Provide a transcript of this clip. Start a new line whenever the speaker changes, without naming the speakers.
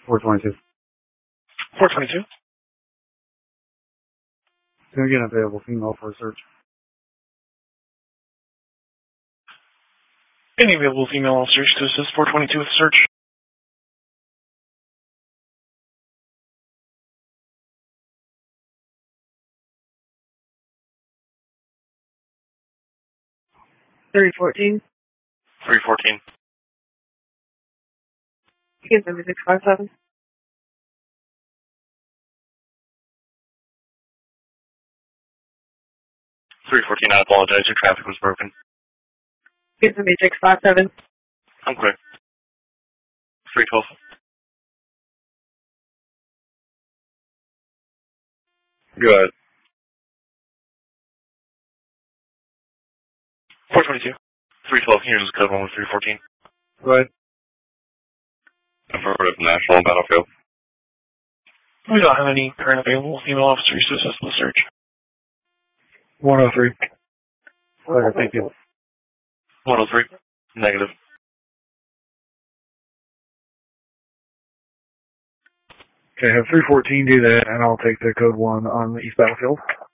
422.
422.
Can we get an available female for a search?
Any available female officers to assist 422 with search?
$314.
314.
Again, number 657.
314, I apologize. Your traffic was broken.
Again, number 657.
I'm clear. 312.
Go ahead.
422. 312, here's code 1 with 314.
Go ahead.
Affirmative, National Battlefield.
We don't have any current available female officers to assist with the search.
103. Okay, thank you.
103. Negative.
Okay, have 314 do that, and I'll take the code 1 on the East Battlefield.